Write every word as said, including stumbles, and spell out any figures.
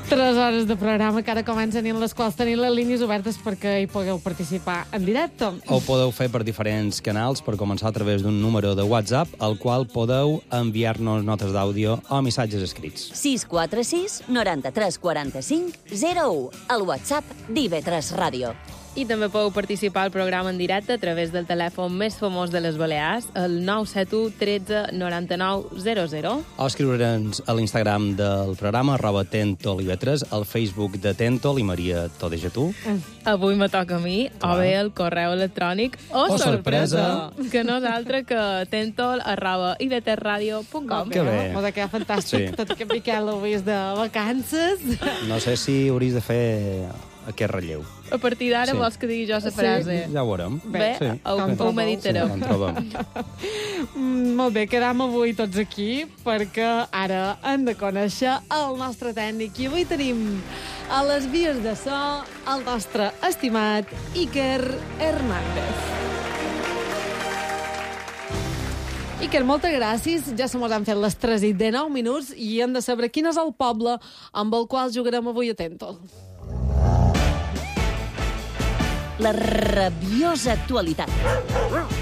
Tres hores de programa que ara comencen i en les quals tenim les línies obertes perquè hi pugueu participar en directe. Ho podeu fer per diferents canals, per començar a través d'un número de WhatsApp, al qual podeu enviar-nos notes d'àudio o missatges escrits. sis quatre sis noranta-tres quaranta-cinc zero u, el WhatsApp d'I V tres Ràdio. I també podeu participar al programa en directe a través del telèfon més famós de les Balears, el nou set u tretze noranta-nou zero zero. O escriure'ns a l'Instagram del programa, arroba Tentol i V tres, al Facebook de Tentol i Maria, t'ho deixa tu. Mm. Avui me toca a mi, Clar. o bé el correu electrònic, o, O sorpresa. sorpresa, que no és altre que tentol arroba i v t radio punt com. Que bé. M'ha de quedar fantàstic. Sí. Tot que Miquel ho vist de vacances. No sé si hauries de fer aquest relleu. A partir d'ara Sí. vols que digui jo la frase? Ja ho veurem. Bé, Sí. ho, Com ho meditareu. Sí, ho trobem. Mm, molt bé, quedam avui tots aquí perquè ara hem de conèixer el nostre tècnic. I avui tenim a les vies de so el nostre estimat Iker Hernández. Iker, moltes gràcies. Ja se mos han fet les tres i dinou minuts i hem de saber quin és el poble amb el qual jugarem avui a Tentol. La rabiosa actualitat.